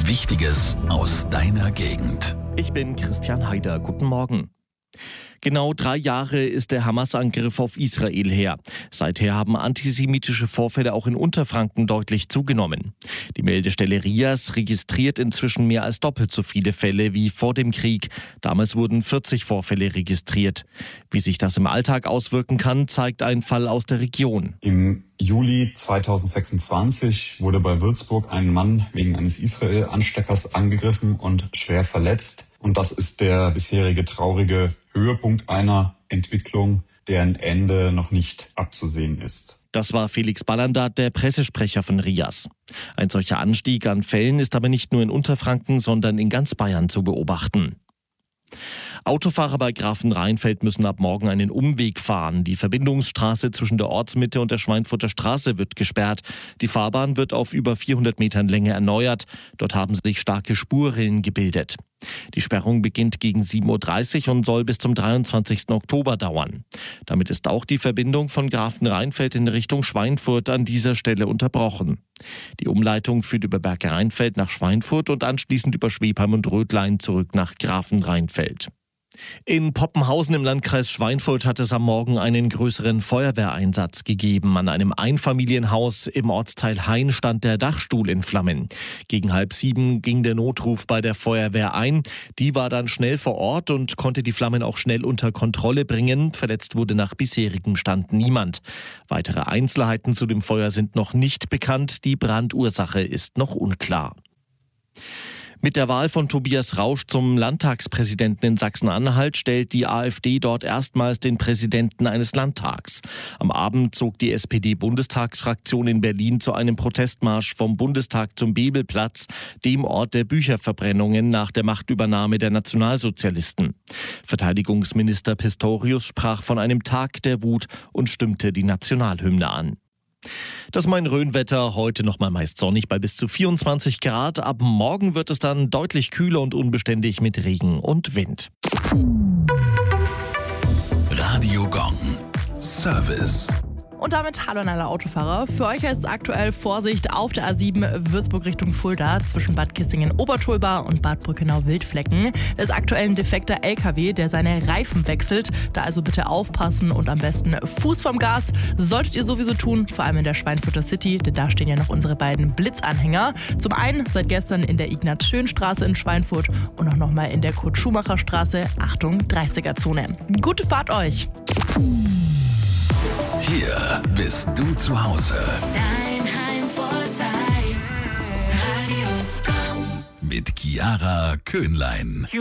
Wichtiges aus deiner Gegend. Ich bin Christian Haider. Guten Morgen. Genau 3 Jahre ist der Hamas-Angriff auf Israel her. Seither haben antisemitische Vorfälle auch in Unterfranken deutlich zugenommen. Die Meldestelle RIAS registriert inzwischen mehr als doppelt so viele Fälle wie vor dem Krieg. Damals wurden 40 Vorfälle registriert. Wie sich das im Alltag auswirken kann, zeigt ein Fall aus der Region. Im Juli 2026 wurde bei Würzburg ein Mann wegen eines Israel-Ansteckers angegriffen und schwer verletzt. Und das ist der bisherige traurige Höhepunkt einer Entwicklung, deren Ende noch nicht abzusehen ist. Das war Felix Ballandat, der Pressesprecher von RIAS. Ein solcher Anstieg an Fällen ist aber nicht nur in Unterfranken, sondern in ganz Bayern zu beobachten. Autofahrer bei Grafenrheinfeld müssen ab morgen einen Umweg fahren. Die Verbindungsstraße zwischen der Ortsmitte und der Schweinfurter Straße wird gesperrt. Die Fahrbahn wird auf über 400 Metern Länge erneuert. Dort haben sich starke Spurrillen gebildet. Die Sperrung beginnt gegen 7.30 Uhr und soll bis zum 23. Oktober dauern. Damit ist auch die Verbindung von Grafenrheinfeld in Richtung Schweinfurt an dieser Stelle unterbrochen. Die Umleitung führt über Bergrheinfeld nach Schweinfurt und anschließend über Schwebheim und Rödlein zurück nach Grafenrheinfeld. In Poppenhausen im Landkreis Schweinfurt hat es am Morgen einen größeren Feuerwehreinsatz gegeben. An einem Einfamilienhaus im Ortsteil Hain stand der Dachstuhl in Flammen. Gegen 6:30 ging der Notruf bei der Feuerwehr ein. Die war dann schnell vor Ort und konnte die Flammen auch schnell unter Kontrolle bringen. Verletzt wurde nach bisherigem Stand niemand. Weitere Einzelheiten zu dem Feuer sind noch nicht bekannt. Die Brandursache ist noch unklar. Mit der Wahl von Tobias Rausch zum Landtagspräsidenten in Sachsen-Anhalt stellt die AfD dort erstmals den Präsidenten eines Landtags. Am Abend zog die SPD-Bundestagsfraktion in Berlin zu einem Protestmarsch vom Bundestag zum Bebelplatz, dem Ort der Bücherverbrennungen nach der Machtübernahme der Nationalsozialisten. Verteidigungsminister Pistorius sprach von einem Tag der Wut und stimmte die Nationalhymne an. Das Main-Rhön-Wetter, heute nochmal meist sonnig bei bis zu 24 Grad. Ab morgen wird es dann deutlich kühler und unbeständig mit Regen und Wind. Radio Gong. Service. Und damit hallo an alle Autofahrer. Für euch heißt es aktuell Vorsicht auf der A7 Würzburg Richtung Fulda zwischen Bad Kissingen-Obertolba und Bad Brückenau-Wildflecken. Da ist aktuell ein defekter LKW, der seine Reifen wechselt. Da also bitte aufpassen und am besten Fuß vom Gas. Solltet ihr sowieso tun, vor allem in der Schweinfurter City, denn da stehen ja noch unsere beiden Blitzanhänger. Zum einen seit gestern in der Ignaz-Schön-Straße in Schweinfurt und auch nochmal in der Kurt-Schumacher-Straße. Achtung, 30er-Zone. Gute Fahrt euch! Hier bist du zu Hause. Dein Heimvorteil. Radio Gong. Mit Chiara Köhnlein.